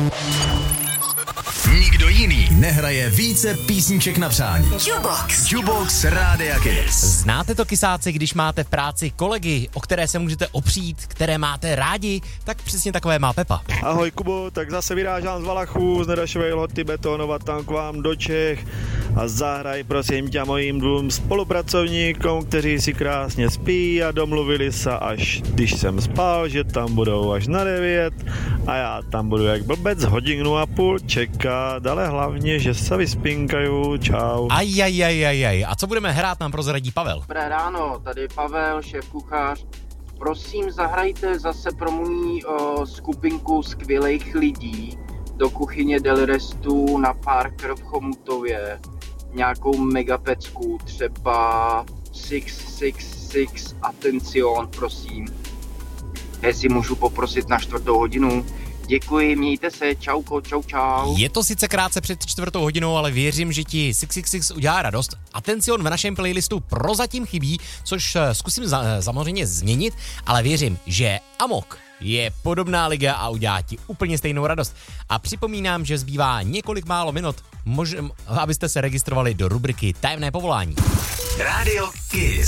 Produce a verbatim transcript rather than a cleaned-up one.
Nikdo jiný nehraje více písniček na přání. Jukebox. Jukebox Rádia Kiss. Znáte to, kysáci, když máte v práci kolegy, o které se můžete opřít, které máte rádi, tak přesně takové má Pepa. Ahoj Kubo, tak zase vyrážám z Valachů, z Nedašové Lhoty betonovat tam k vám do Čech a zahraj prosím tě mojím dvou spolupracovníkům, kteří si krásně spí a domluvili se, až když jsem spal, že tam budou až na devět a já tam budu jak blbec hodinu a půl čekat, ale hlavně, že se vyspinkaju, čau. Ajajajajaj, a co budeme hrát, nám prozradí Pavel. Dobré ráno, tady Pavel, šéf kuchař. Prosím, zahrajte zase pro můj o, skupinku skvělých lidí do kuchyně Del Restu na Parker v Chomutově. Nějakou megapecku, třeba šest set šedesát šest, atencion, prosím. Jestli můžu poprosit na čtvrtou hodinu. Děkuji, mějte se, čauko, čau, čau. Je to sice krátce před čtvrtou hodinou, ale věřím, že ti šest set šedesát šest udělá radost. Atencion v našem playlistu prozatím chybí, což zkusím za, samozřejmě změnit, ale věřím, že Amok je podobná liga a udělá ti úplně stejnou radost. A připomínám, že zbývá několik málo minut, možná, abyste se registrovali do rubriky Tajemné povolání. Rádio Kiss.